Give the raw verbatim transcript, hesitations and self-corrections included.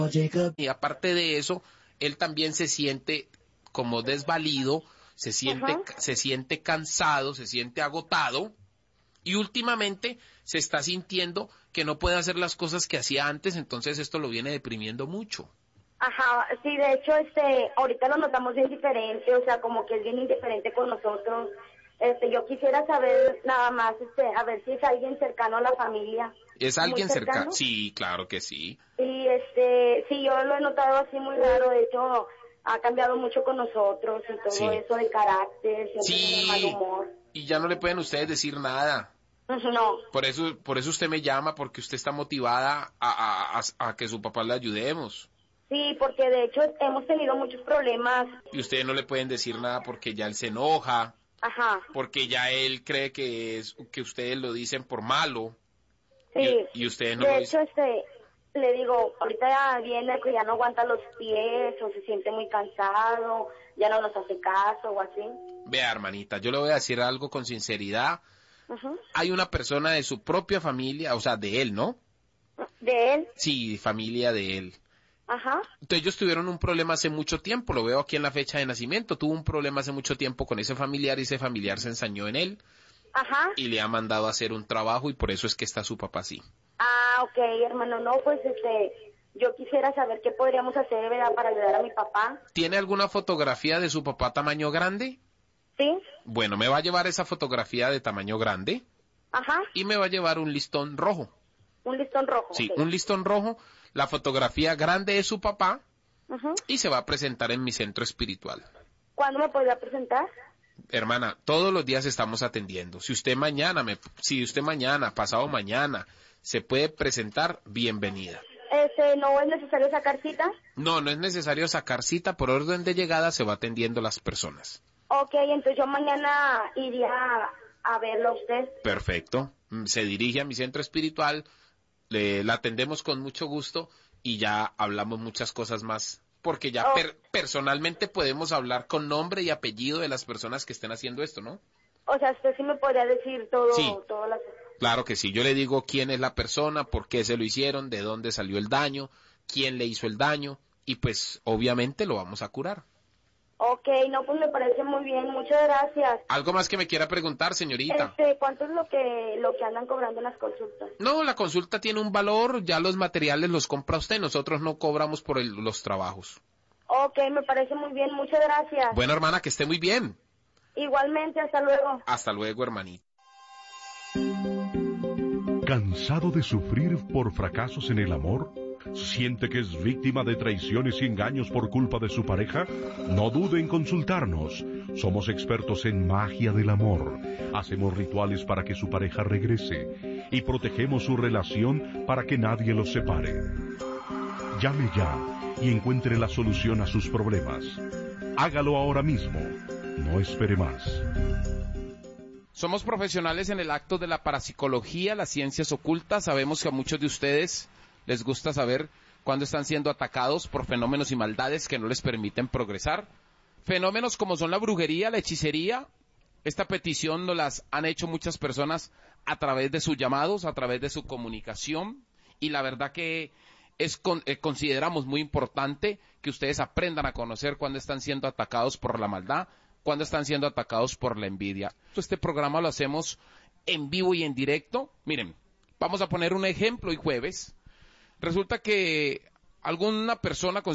Y aparte de eso, él también se siente como desvalido, se siente, Ajá. se siente cansado, se siente agotado y últimamente se está sintiendo que no puede hacer las cosas que hacía antes, entonces esto lo viene deprimiendo mucho. Ajá, sí, de hecho, este, ahorita lo notamos bien diferente, o sea, como que es bien indiferente con nosotros. Este, yo quisiera saber nada más, este, a ver si es alguien cercano a la familia. ¿Es Muy alguien cercano? cercano. Sí, claro que sí. Y este, sí, yo lo he notado así muy raro, de hecho, ha cambiado mucho con nosotros y todo Sí. eso de carácter, siempre con el mal Sí. humor. Y ya no le pueden ustedes decir nada. No, Por eso, por eso usted me llama, porque usted está motivada a, a, a, a que su papá le ayudemos. sí, porque de hecho hemos tenido muchos problemas. Y ustedes no le pueden decir nada porque ya él se enoja, Ajá, porque ya él cree que es que ustedes lo dicen por malo y, sí. y ustedes no lo De dicen. hecho, este, le digo, ahorita ya viene que ya no aguanta los pies o se siente muy cansado, ya no nos hace caso o así. Vea, hermanita, yo le voy a decir algo con sinceridad. Ajá. Hay una persona de su propia familia, o sea, de él, ¿no? De él, Sí, familia de él. ajá. Entonces ellos tuvieron un problema hace mucho tiempo, lo veo aquí en la fecha de nacimiento, tuvo un problema hace mucho tiempo con ese familiar y ese familiar se ensañó en él Ajá. y le ha mandado a hacer un trabajo y por eso es que está su papá así. Ah, ok, hermano, no, pues este, yo quisiera saber qué podríamos hacer, ¿verdad?, para ayudar a mi papá. ¿Tiene alguna fotografía de su papá tamaño grande? ¿Sí? Bueno, me va a llevar esa fotografía de tamaño grande Ajá. y me va a llevar un listón rojo. Un listón rojo. Sí, Ok. un listón rojo, la fotografía grande de su papá Ajá. y se va a presentar en mi centro espiritual. ¿Cuándo me podría presentar? Hermana, todos los días estamos atendiendo. Si usted mañana, me, si usted mañana, pasado mañana, se puede presentar, bienvenida. Este, ¿no es necesario sacar cita? No, no es necesario sacar cita, por orden de llegada se va atendiendo las personas. Ok, entonces yo mañana iría a, a verlo a usted. Perfecto. Mm, Se dirige a mi centro espiritual, le, la atendemos con mucho gusto y ya hablamos muchas cosas más. Porque ya Oh. per- personalmente podemos hablar con nombre y apellido de las personas que estén haciendo esto, ¿no? O sea, usted sí me podría decir todo, Sí. todas las... Claro que sí, yo le digo quién es la persona, por qué se lo hicieron, de dónde salió el daño, quién le hizo el daño y pues obviamente lo vamos a curar. Ok, no, pues me parece muy bien, muchas gracias. ¿Algo más que me quiera preguntar, señorita? Este, ¿cuánto es lo que, lo que andan cobrando en las consultas? No, la consulta tiene un valor, ya los materiales los compra usted, nosotros no cobramos por el- los trabajos. Ok, me parece muy bien, muchas gracias. Bueno, hermana, que esté muy bien. Igualmente, hasta luego. Hasta luego, hermanita. ¿Cansado de sufrir por fracasos en el amor? ¿Siente que es víctima de traiciones y engaños por culpa de su pareja? No dude en consultarnos. Somos expertos en magia del amor. Hacemos rituales para que su pareja regrese y protegemos su relación para que nadie los separe. Llame ya y encuentre la solución a sus problemas. Hágalo ahora mismo. No espere más. Somos profesionales en el acto de la parapsicología, las ciencias ocultas. Sabemos que a muchos de ustedes les gusta saber cuándo están siendo atacados por fenómenos y maldades que no les permiten progresar. Fenómenos como son la brujería, la hechicería. Esta petición nos las han hecho muchas personas a través de sus llamados, a través de su comunicación. Y la verdad que es con, eh, consideramos muy importante que ustedes aprendan a conocer cuándo están siendo atacados por la maldad, cuando están siendo atacados por la envidia. Este programa lo hacemos en vivo y en directo. Miren, vamos a poner un ejemplo hoy jueves. Resulta que alguna persona con